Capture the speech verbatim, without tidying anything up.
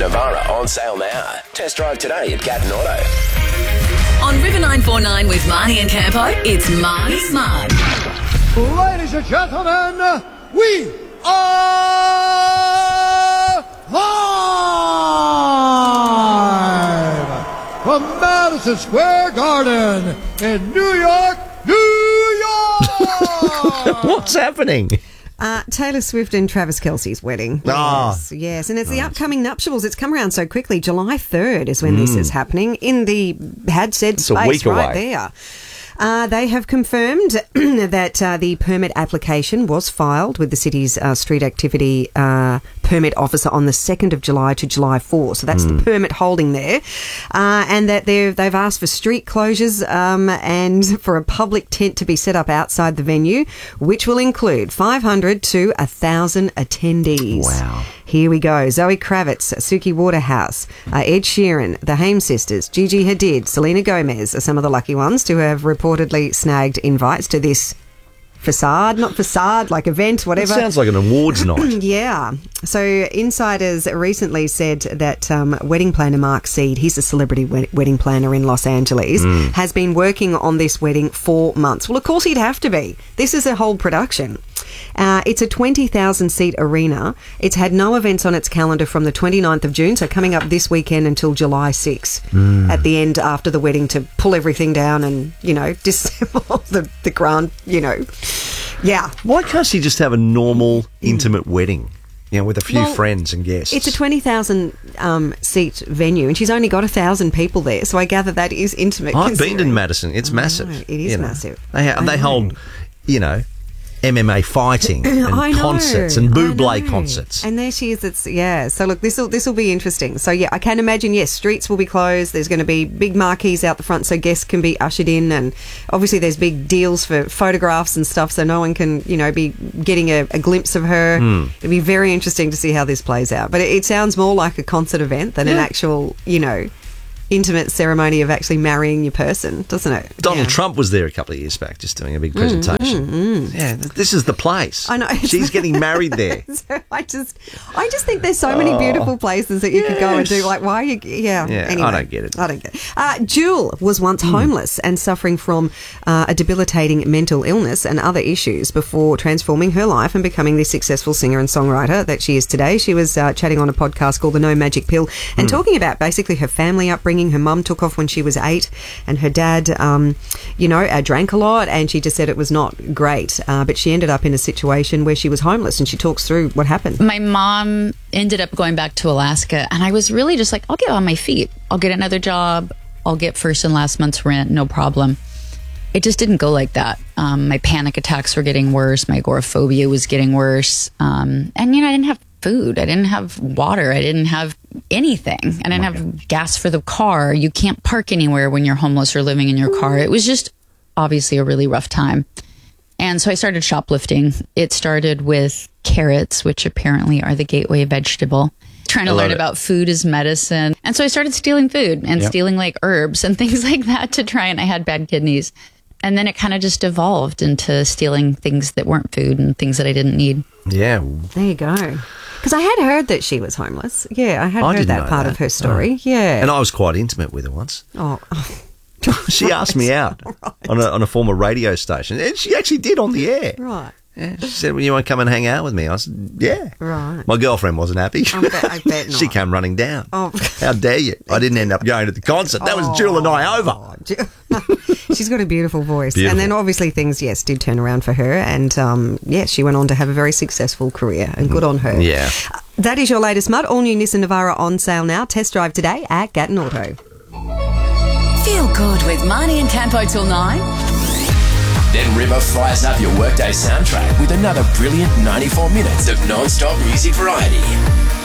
Navara on sale now. Test drive today at Gatton Auto. On River nine four nine with Marnie and Campo, it's Marnie's Mug. Ladies and gentlemen, we are live from Madison Square Garden in New York, New York! What's happening? Uh, Taylor Swift and Travis Kelce's wedding. Ah. Yes, yes. And it's the upcoming nuptials. It's come around so quickly. July third is when mm. this is happening in the had said it's space a week right away. there. Uh, they have confirmed that uh, the permit application was filed with the city's uh, street activity uh, permit officer on the second of July to July fourth. So that's mm. the permit holding there. Uh, and that they've, they've asked for street closures um, and for a public tent to be set up outside the venue, which will include five hundred to one thousand attendees. Wow. Here we go. Zoe Kravitz, Suki Waterhouse, uh, Ed Sheeran, the Haim sisters, Gigi Hadid, Selena Gomez are some of the lucky ones to have reportedly snagged invites to this facade, not facade, like event, whatever. It sounds like an awards night. Yeah. So insiders recently said that um, wedding planner Mark Seed, he's a celebrity wed- wedding planner in Los Angeles, mm. has been working on this wedding for months. Well, of course he'd have to be. This is a whole production. Uh, it's a twenty thousand seat arena. It's had no events on its calendar from the twenty-ninth of June, so coming up this weekend until July sixth, mm. at the end after the wedding, to pull everything down and, you know, disassemble the, the grand, you know, yeah. Why can't she just have a normal, intimate wedding? You know, with a few well, friends and guests. It's a twenty thousand um, seat venue, and she's only got one thousand people there, so I gather that is intimate. I've been in Madison. It's I massive. know, it is you know. massive. They, ha- they hold, you know, M M A fighting and I know, concerts and Buble I know. concerts. And there she is. It's yeah. So look, this will this will be interesting. So yeah, I can imagine. Yes, streets will be closed. There's going to be big marquees out the front so guests can be ushered in, and obviously there's big deals for photographs and stuff, so no one can you know be getting a, a glimpse of her. Mm. It'll be very interesting to see how this plays out. But it, it sounds more like a concert event than yeah. an actual you know. intimate ceremony of actually marrying your person, doesn't it? Donald yeah. Trump was there a couple of years back just doing a big presentation. Mm, mm, mm. Yeah, this is the place. I know. She's getting married there. So I just I just think there's so many beautiful places that you yes. could go and do. Like, why are you... Yeah, yeah anyway, I don't get it. I don't get it. Uh, Jewel was once mm. homeless and suffering from uh, a debilitating mental illness and other issues before transforming her life and becoming the successful singer and songwriter that she is today. She was uh, chatting on a podcast called The No Magic Pill and mm. talking about basically her family upbringing. Her mum took off when she was eight, and her dad, um, you know, uh, drank a lot, and she just said it was not great. Uh, but she ended up in a situation where she was homeless, and she talks through what happened. My mom ended up going back to Alaska, and I was really just like, I'll get on my feet. I'll get another job. I'll get first and last month's rent, no problem. It just didn't go like that. Um, my panic attacks were getting worse. My agoraphobia was getting worse. Um, and, you know, I didn't have food. I didn't have water. I didn't have anything. I didn't have gas for the car. You can't park anywhere when you're homeless or living in your car. It was just obviously a really rough time. And so I started shoplifting. It started with carrots, which apparently are the gateway vegetable. Trying to learn it. about food as medicine. And so I started stealing food and yep. stealing like herbs and things like that to try. And I had bad kidneys. And then it kind of just evolved into stealing things that weren't food and things that I didn't need. Yeah. There you go. Because I had heard that she was homeless. Yeah, I had I heard that part that. of her story. Oh. Yeah. And I was quite intimate with her once. Oh. She right. asked me out right. on, a, on a former radio station. And she actually did on the air. Right. Yeah, she said, well, you want to come and hang out with me? I said, yeah. Right. My girlfriend wasn't happy. I bet, I bet not. She came running down. Oh. How dare you? I didn't end up going to the concert. That was oh. Jewel and I over. She's got a beautiful voice. Beautiful. And then obviously things, yes, did turn around for her. And, um, yes, she went on to have a very successful career. And good on her. Yeah. Uh, that is your latest mud. All new Nissan Navara on sale now. Test drive today at Gatton Auto. Feel good with Marnie and Campo till nine. Then River fires up your workday soundtrack with another brilliant ninety-four minutes of non-stop music variety.